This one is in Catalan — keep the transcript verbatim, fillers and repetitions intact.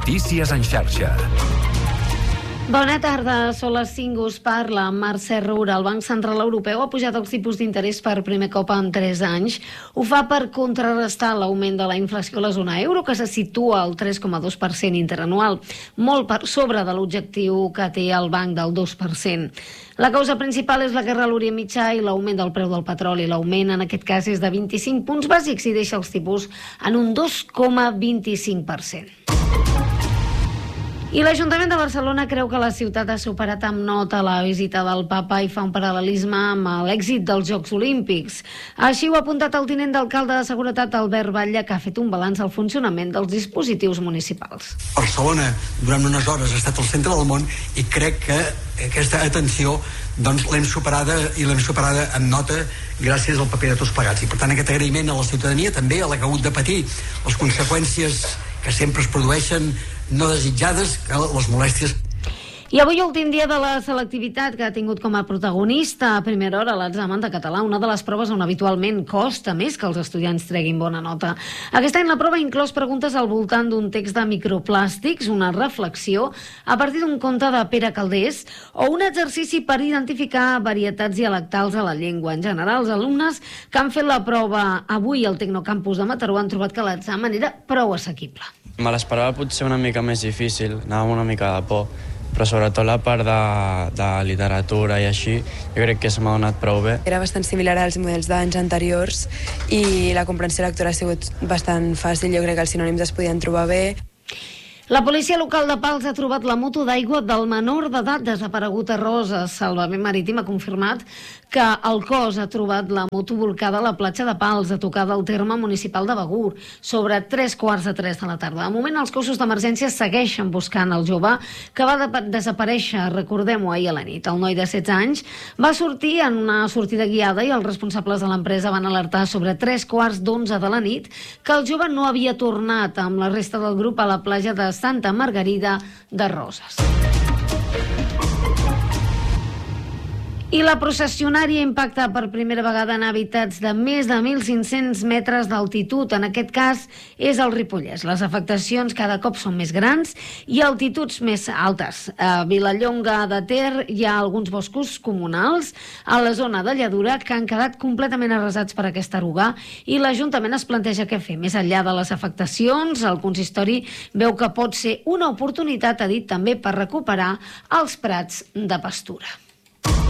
Notícies en xarxa. Bona tarda, són les cinc, us parla Mercè Roura. El Banc Central Europeu ha pujat els tipus d'interès per primer cop en tres anys. Ho fa per contrarrestar l'augment de la inflació a la zona euro, que se situa al tres coma dos per cent interanual, molt per sobre de l'objectiu que té el banc del dos per cent. La causa principal és la guerra a l'Orient Mitjà i l'augment del preu del petroli. L'augment, en aquest cas, és de vint-i-cinc punts bàsics i deixa els tipus en un dos coma vint-i-cinc per cent. I l'Ajuntament de Barcelona creu que la ciutat ha superat amb nota la visita del papa i fa un paral·lelisme amb l'èxit dels Jocs Olímpics. Així ho ha apuntat el tinent d'alcalde de Seguretat, Albert Batlle, que ha fet un balanç al funcionament dels dispositius municipals. Barcelona, durant unes hores, ha estat al centre del món i crec que aquesta atenció doncs, l'hem superada i l'hem superada amb nota gràcies al paper de tots plegats. I per tant aquest agraïment a la ciutadania, també a la que ha hagut de patir les conseqüències que sempre es produeixen no desitjades, les molèsties. I avui, últim dia de la selectivitat, que ha tingut com a protagonista a primera hora l'examen de català, una de les proves on habitualment costa més que els estudiants treguin bona nota. Aquest any la prova ha inclòs preguntes al voltant d'un text de microplàstics, una reflexió a partir d'un conte de Pere Calders o un exercici per identificar varietats dialectals a la llengua. En general, els alumnes que han fet la prova avui al Tecnocampus de Mataró han trobat que l'examen era prou assequible. Me l'esperava potser una mica més difícil, anava amb una mica de por, però sobretot la part de, de literatura i així, jo crec que se m'ha donat prou bé. Era bastant similar als models d'anys anteriors i la comprensió lectora ha sigut bastant fàcil, jo crec que els sinònims es podien trobar bé. La policia local de Pals ha trobat la moto d'aigua del menor d'edat desaparegut a Roses. Salvament Marítim ha confirmat que el cos ha trobat la moto volcada a la platja de Pals, a tocar del terme municipal de Begur, sobre tres quarts de tres de la tarda. De moment, els cossos d'emergència segueixen buscant el jove que va de desaparèixer, recordem-ho, ahir a la nit. El noi de setze anys va sortir en una sortida guiada i els responsables de l'empresa van alertar sobre tres quarts d'onze de la nit que el jove no havia tornat amb la resta del grup a la platja de Santa Margarida de Roses. I la processionària impacta per primera vegada en hàbitats de més de mil cinc-cents metres d'altitud. En aquest cas és el Ripollès. Les afectacions cada cop són més grans i altituds més altes. A Vilallonga de Ter hi ha alguns boscos comunals a la zona de Lladura que han quedat completament arrasats per aquesta eruga i l'Ajuntament es planteja què fer. Més enllà de les afectacions, el consistori veu que pot ser una oportunitat, ha dit també, per recuperar els prats de pastura.